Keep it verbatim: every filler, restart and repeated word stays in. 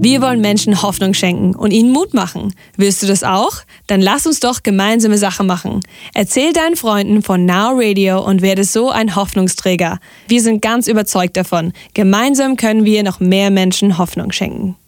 Wir wollen Menschen Hoffnung schenken und ihnen Mut machen. Willst du das auch? Dann lass uns doch gemeinsame Sache machen. Erzähl deinen Freunden von Now Radio und werde so ein Hoffnungsträger. Wir sind ganz überzeugt davon. Gemeinsam können wir noch mehr Menschen Hoffnung schenken.